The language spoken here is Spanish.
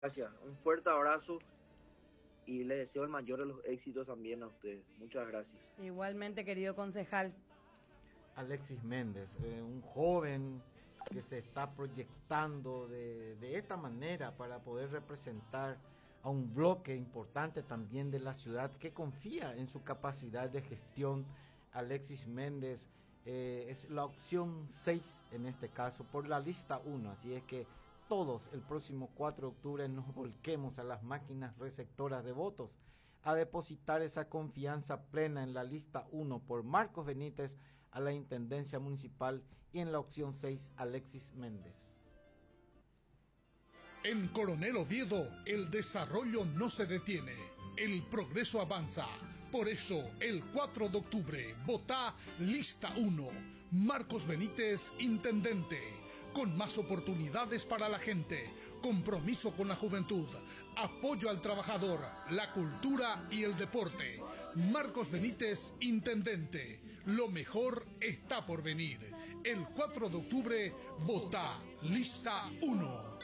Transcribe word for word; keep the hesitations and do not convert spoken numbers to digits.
Gracias, un fuerte abrazo y les deseo el mayor de los éxitos también a ustedes. Muchas gracias. Igualmente, querido concejal. Alexis Méndez, eh, un joven que se está proyectando de, de esta manera para poder representar a un bloque importante también de la ciudad que confía en su capacidad de gestión. Alexis Méndez eh, es la opción seis en este caso por la lista uno, así es que todos el próximo cuatro de octubre nos volquemos a las máquinas receptoras de votos a depositar esa confianza plena en la lista uno por Marcos Benítez a la Intendencia Municipal y en la opción seis Alexis Méndez. En Coronel Oviedo, el desarrollo no se detiene, el progreso avanza. Por eso, el cuatro de octubre, vota lista uno, Marcos Benítez, Intendente. Con más oportunidades para la gente, compromiso con la juventud, apoyo al trabajador, la cultura y el deporte. Marcos Benítez, Intendente. Lo mejor está por venir. El cuatro de octubre, vota lista uno.